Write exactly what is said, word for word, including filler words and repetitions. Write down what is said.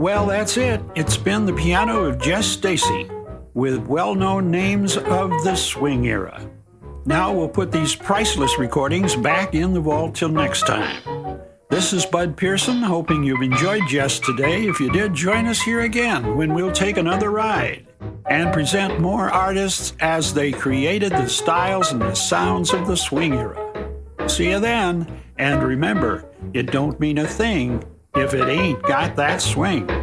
Well, that's it. It's been the piano of Jess Stacy with well-known names of the swing era. Now we'll put these priceless recordings back in the vault till next time. This is Bud Pearson, hoping you've enjoyed Jess today. If you did, join us here again when we'll take another ride and present more artists as they created the styles and the sounds of the swing era. See you then, and remember, it don't mean a thing if it ain't got that swing.